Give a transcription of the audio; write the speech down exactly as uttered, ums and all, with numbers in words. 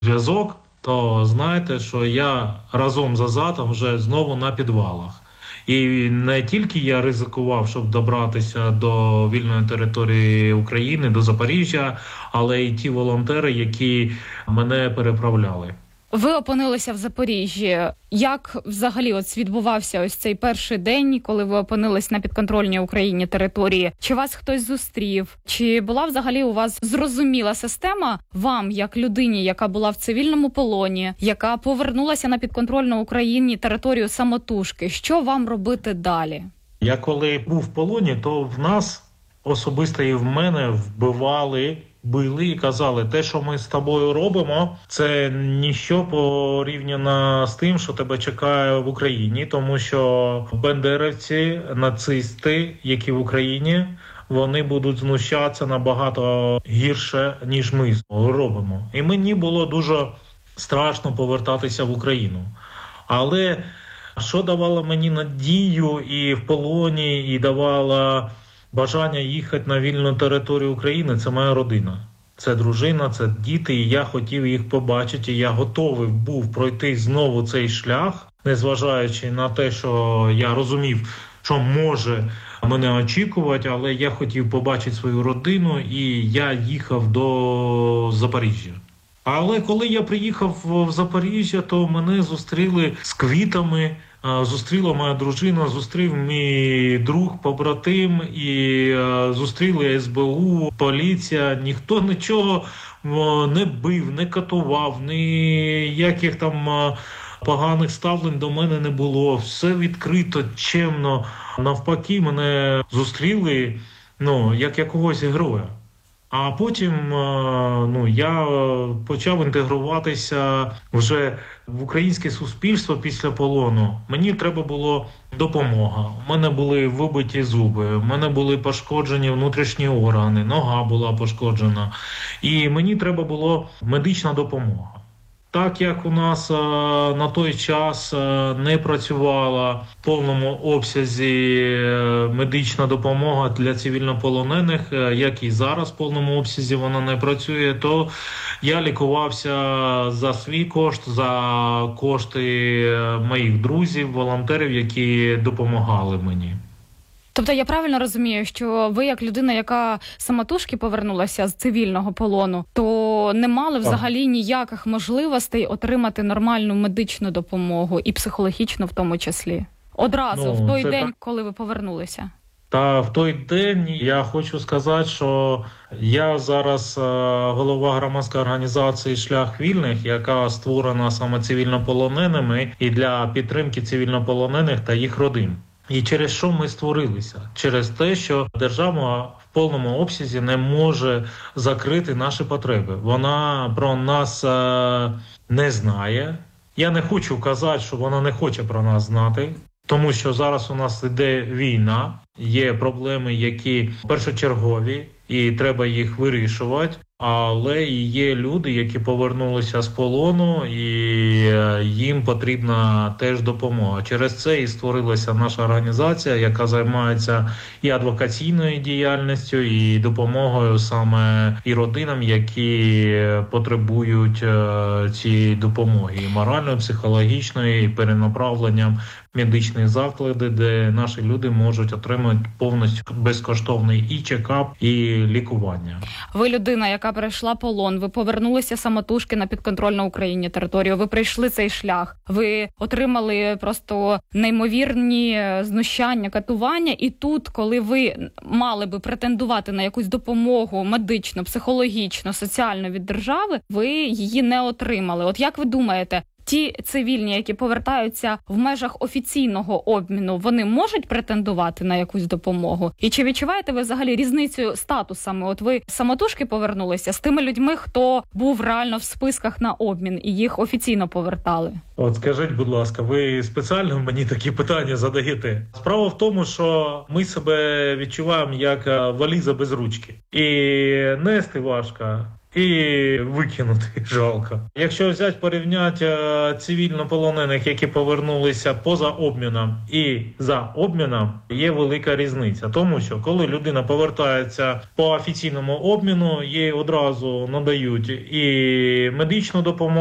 зв'язок, то знаєте, що я разом з Азатом вже знову на підвалах. І не тільки я ризикував, щоб добратися до вільної території України, до Запоріжжя, але й ті волонтери, які мене переправляли. Ви опинилися в Запоріжжі. Як взагалі ось відбувався ось цей перший день, коли ви опинились на підконтрольній Україні території? Чи вас хтось зустрів? Чи була взагалі у вас зрозуміла система вам, як людині, яка була в цивільному полоні, яка повернулася на підконтрольну Україні територію самотужки? Що вам робити далі? Я коли був в полоні, то в нас особисто і в мене вбивали, били і казали, те, що ми з тобою робимо, це ніщо порівняно з тим, що тебе чекає в Україні, тому що бендерівці, нацисти, які в Україні, вони будуть знущатися набагато гірше, ніж ми робимо. І мені було дуже страшно повертатися в Україну. Але що давало мені надію і в полоні, і давало бажання їхати на вільну територію України, це моя родина. Це дружина, це діти, і я хотів їх побачити, і я готовий був пройти знову цей шлях, незважаючи на те, що я розумів, що може мене очікувати, але я хотів побачити свою родину, і я їхав до Запоріжжя. Але коли я приїхав в Запоріжжя, то мене зустріли з квітами, зустріла моя дружина, зустрів мій друг, побратим, і зустріли ес бе у, поліція. Ніхто нічого не бив, не катував, ніяких там поганих ставлень до мене не було. Все відкрито, чемно. Навпаки, мене зустріли, ну, як якогось героя. А потім ну, я почав інтегруватися вже в українське суспільство після полону. Мені треба було допомога. У мене були вибиті зуби, у мене були пошкоджені внутрішні органи, нога була пошкоджена. І мені треба була медична допомога. Так як у нас а, на той час а, не працювала в повному обсязі медична допомога для цивільнополонених, як і зараз в повному обсязі вона не працює, то я лікувався за свій кошт, за кошти моїх друзів, волонтерів, які допомагали мені. Тобто я правильно розумію, що ви як людина, яка самотужки повернулася з цивільного полону, то не мали взагалі ніяких можливостей отримати нормальну медичну допомогу і психологічну в тому числі? Одразу, ну, в той день, так, коли ви повернулися? Та в той день я хочу сказати, що я зараз голова громадської організації «Шлях вільних», яка створена саме цивільнополоненими і для підтримки цивільнополонених та їх родин. І через що ми створилися? Через те, що держава в повному обсязі не може закрити наші потреби. Вона про нас е, не знає. Я не хочу казати, що вона не хоче про нас знати, тому що зараз у нас йде війна, є проблеми, які першочергові, і треба їх вирішувати. Але і є люди, які повернулися з полону, і їм потрібна теж допомога. Через це і створилася наша організація, яка займається і адвокаційною діяльністю, і допомогою саме і родинам, які потребують цієї допомоги. І моральної, психологічної, і перенаправленням медичних закладів, де наші люди можуть отримати повністю безкоштовний і чекап, і лікування. Ви людина, яка перейшла полон, ви повернулися самотужки на підконтрольну Україні територію, ви пройшли цей шлях, ви отримали просто неймовірні знущання, катування, і тут, коли ви мали би претендувати на якусь допомогу медичну, психологічну, соціальну від держави, ви її не отримали. От як ви думаєте, ті цивільні, які повертаються в межах офіційного обміну, вони можуть претендувати на якусь допомогу? І чи відчуваєте ви взагалі різницю статусами? От ви самотужки повернулися з тими людьми, хто був реально в списках на обмін і їх офіційно повертали? От скажіть, будь ласка, ви спеціально мені такі питання задаєте? Справа в тому, що ми себе відчуваємо як валіза без ручки. І нести важко, і викинути жалко. Якщо взяти порівняти е, цивільнополонених, які повернулися поза обміном, і за обміном, є велика різниця. Тому що коли людина повертається по офіційному обміну, їй одразу надають і медичну допомогу,